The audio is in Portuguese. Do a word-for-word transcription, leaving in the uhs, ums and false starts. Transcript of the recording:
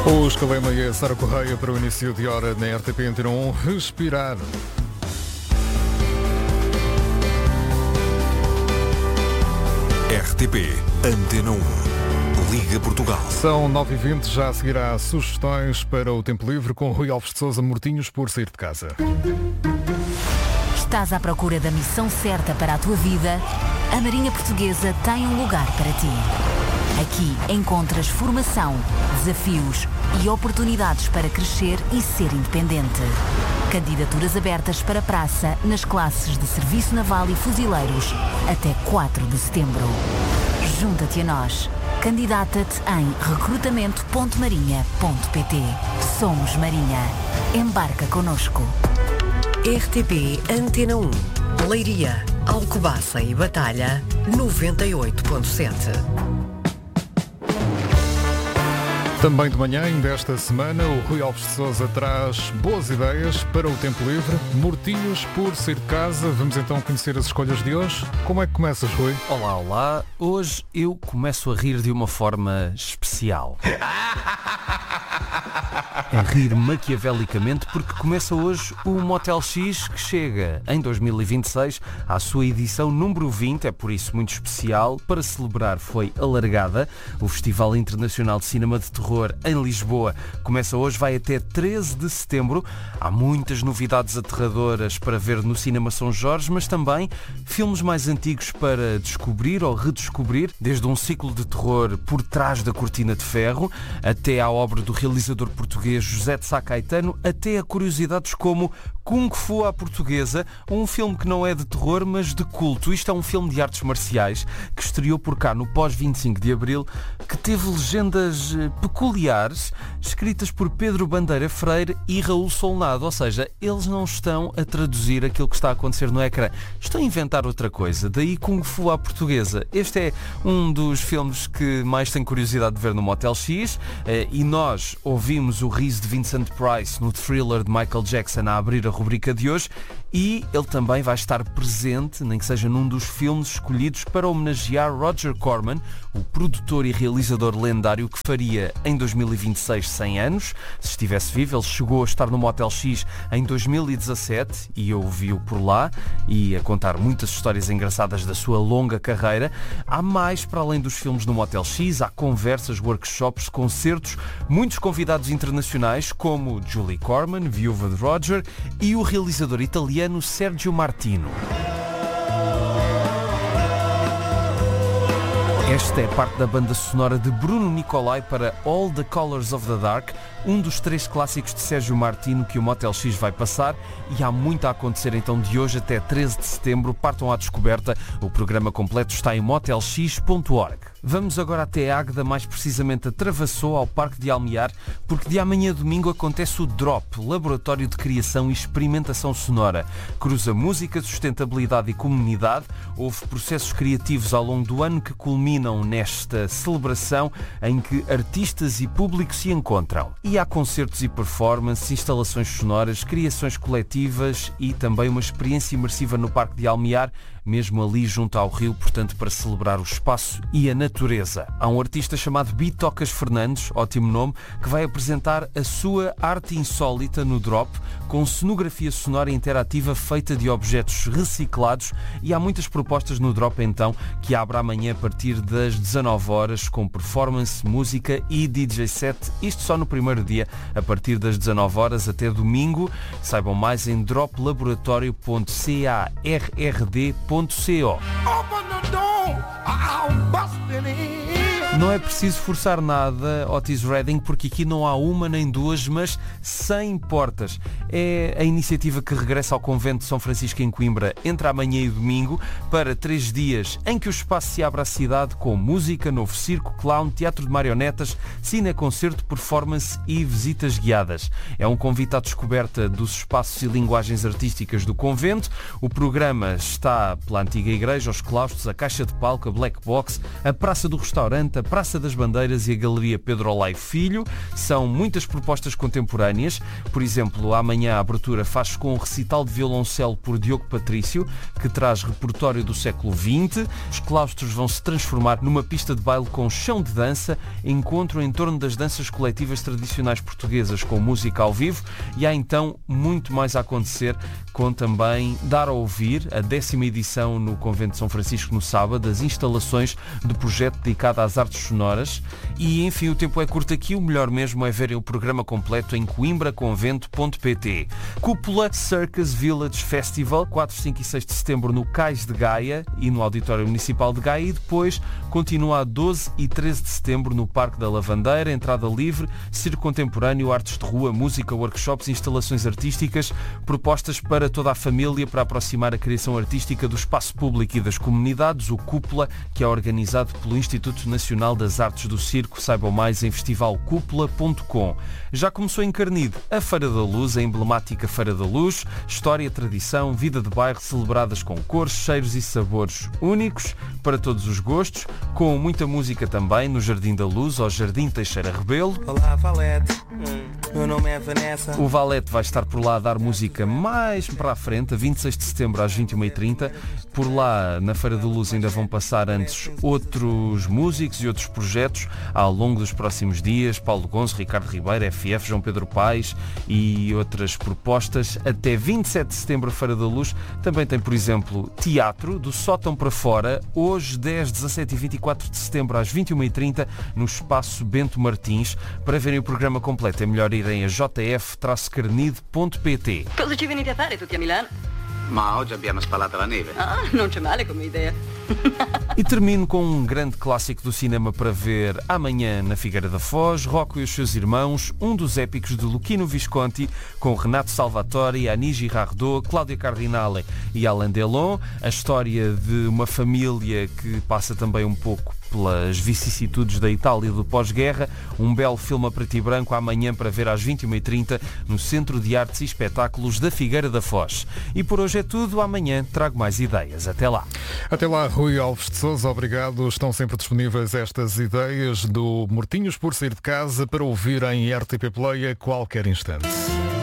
Os Calema e a Sara Correia para o início de hora na R T P Antena um. Respirar. R T P Antena um. Liga Portugal. São nove e vinte, já seguirá sugestões para o tempo livre com Rui Alves de Sousa. Mortinhos por sair de casa. Estás à procura da missão certa para a tua vida? A Marinha Portuguesa tem um lugar para ti. Aqui encontras formação, desafios e oportunidades para crescer e ser independente. Candidaturas abertas para praça nas classes de Serviço Naval e Fuzileiros até quatro de setembro. Junta-te a nós. Candidata-te em recrutamento ponto marinha ponto pt. Somos Marinha. Embarca connosco. R T P Antena um. Leiria, Alcobaça e Batalha, noventa e oito ponto sete. Também de manhã, ainda esta semana, o Rui Alves de Sousa traz boas ideias para o tempo livre. Mortinhos por sair de casa. Vamos então conhecer as escolhas de hoje. Como é que começas, Rui? Olá, olá. Hoje eu começo a rir de uma forma especial. A rir maquiavelicamente porque começa hoje o Motel X, que chega em dois mil e vinte e seis à sua edição número vinte, é por isso muito especial. Para celebrar foi alargada. O Festival Internacional de Cinema de Terror em Lisboa começa hoje, vai até treze de setembro. Há muitas novidades aterradoras para ver no Cinema São Jorge, mas também filmes mais antigos para descobrir ou redescobrir, desde um ciclo de terror Por Trás da Cortina de Ferro, até à obra do realizador português José de Sá Caetano, até a curiosidades como Kung Fu à Portuguesa, um filme que não é de terror, mas de culto. Isto é um filme de artes marciais que estreou por cá no pós vinte e cinco de abril, que teve legendas peculiares, escritas por Pedro Bandeira Freire e Raul Solnado, ou seja, eles não estão a traduzir aquilo que está a acontecer no ecrã, estão a inventar outra coisa, daí Kung Fu à Portuguesa. Este é um dos filmes que mais tenho curiosidade de ver no Motel X, e nós ouvimos o riso de Vincent Price no Thriller de Michael Jackson a abrir a rubrica de hoje, e ele também vai estar presente, nem que seja num dos filmes escolhidos para homenagear Roger Corman, o produtor e realizador lendário que faria em dois mil e vinte e seis cem anos. Se estivesse vivo, ele chegou a estar no Motel X em dois mil e dezassete e eu vi-o por lá e a contar muitas histórias engraçadas da sua longa carreira. Há mais para além dos filmes no Motel X, há conversas, workshops, concertos, muitos convidados internacionais como Julie Corman, viúva de Roger, e o realizador italiano Sergio Martino. Esta é parte da banda sonora de Bruno Nicolai para All the Colors of the Dark, um dos três clássicos de Sérgio Martino que o Motel X vai passar, e há muito a acontecer então de hoje até treze de setembro. Partam à descoberta, o programa completo está em motel x ponto org. Vamos agora até Águeda, mais precisamente a Travassou, ao Parque de Almear, porque de amanhã a domingo acontece o DROP, Laboratório de Criação e Experimentação Sonora. Cruza música, sustentabilidade e comunidade. Houve processos criativos ao longo do ano que culminam nesta celebração em que artistas e público se encontram. E há concertos e performances, instalações sonoras, criações coletivas e também uma experiência imersiva no Parque de Almear, mesmo ali junto ao rio, portanto para celebrar o espaço e a natureza. Há um artista chamado Bitocas Fernandes, ótimo nome, que vai apresentar a sua arte insólita no Drop, com cenografia sonora interativa feita de objetos reciclados, e há muitas propostas no Drop então, que abre amanhã a partir das dezanove horas, com performance, música e D J set, isto só no primeiro dia, a partir das dezanove horas até domingo. Saibam mais em drop laboratório ponto carrd ponto co. Não é preciso forçar nada, Otis Redding, porque aqui não há uma nem duas, mas cem portas. É a iniciativa que regressa ao Convento de São Francisco em Coimbra entre amanhã e domingo, para três dias em que o espaço se abre à cidade com música, novo circo, clown, teatro de marionetas, cineconcerto, performance e visitas guiadas. É um convite à descoberta dos espaços e linguagens artísticas do convento. O programa está pela antiga igreja, os claustros, a caixa de palco, a black box, a praça do restaurante, a Praça das Bandeiras e a Galeria Pedro Olai Filho. São muitas propostas contemporâneas. Por exemplo, amanhã a abertura faz com um recital de violoncelo por Diogo Patrício, que traz repertório do século vinte. Os claustros vão se transformar numa pista de baile com chão de dança, encontro em torno das danças coletivas tradicionais portuguesas com música ao vivo, e há então muito mais a acontecer, com também Dar a Ouvir, a décima edição no Convento de São Francisco no sábado, as instalações do projeto dedicado às artes sonoras. E enfim, o tempo é curto aqui, o melhor mesmo é verem o programa completo em coimbra convento ponto pt. Cúpula Circus Village Festival, quatro, cinco e seis de setembro no Cais de Gaia e no Auditório Municipal de Gaia, e depois continua a doze e treze de setembro no Parque da Lavandeira, entrada livre, circo contemporâneo, artes de rua, música, workshops, instalações artísticas, propostas para toda a família para aproximar a criação artística do espaço público e das comunidades. O Cúpula, que é organizado pelo Instituto Nacional das Artes do Circo. Saibam mais em festival cúpula ponto com. Já começou em Carnide a Feira da Luz, a emblemática Feira da Luz, história, tradição, vida de bairro celebradas com cores, cheiros e sabores únicos para todos os gostos, com muita música também no Jardim da Luz ou Jardim Teixeira Rebelo. Olá, Valete. Meu nome é Vanessa. O Valete vai estar por lá a dar música mais para a frente, a vinte e seis de setembro às vinte e uma e trinta. Por lá, na Feira da Luz, ainda vão passar antes outros músicos e outros projetos ao longo dos próximos dias. Paulo Gonzo, Ricardo Ribeiro, F F, João Pedro Paes e outras propostas. Até vinte e sete de setembro, a Feira da Luz também tem, por exemplo, teatro do sótão para fora, hoje dez, dezassete e vinte e quatro de setembro às vinte e uma e trinta no Espaço Bento Martins. Para verem o programa completo é melhor irem a j f carnide ponto p t. Cosa ci venite a fare tutti a Milano? Ma oggi abbiamo spalato la neve. Ah, non c'è male come idea. E termino com um grande clássico do cinema para ver amanhã na Figueira da Foz, Rocco e os seus irmãos, um dos épicos de Luchino Visconti, com Renato Salvatore, Anis Girardot, Cláudia Cardinale e Alain Delon. A história de uma família que passa também um pouco pelas vicissitudes da Itália do pós-guerra. Um belo filme a preto e branco amanhã para ver às vinte e uma e trinta no Centro de Artes e Espetáculos da Figueira da Foz. E por hoje é tudo. Amanhã trago mais ideias. Até lá. Até lá, Rui Alves de Sousa, obrigado. Estão sempre disponíveis estas ideias do Mortinhos por Sair de Casa para ouvir em R T P Play a qualquer instante.